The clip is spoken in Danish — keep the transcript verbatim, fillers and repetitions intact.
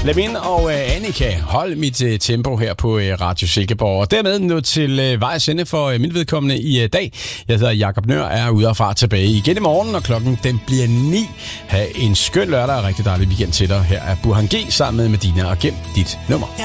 Lamin og uh, Annika, hold mit uh, tempo her på uh, Radio Silkeborg. Og dermed nu til uh, vejs ende for uh, min vedkommende i uh, dag. Jeg hedder Jakob Nør, er ude og far tilbage igen i morgen, og klokken den bliver ni. Ha' en skøn lørdag og rigtig dejlig weekend til dig. Her er Burhan G sammen med Medina og Gem dit nummer.